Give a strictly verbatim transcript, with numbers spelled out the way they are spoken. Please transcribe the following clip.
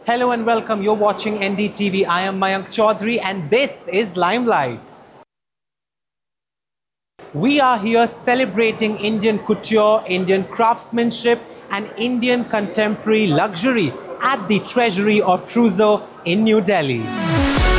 Hello and welcome. You're watching N D T V. I am Mayank Chaudhary and this is Limelight. We are here celebrating Indian couture, Indian craftsmanship and Indian contemporary luxury at the Treasury of Trousseau in New Delhi.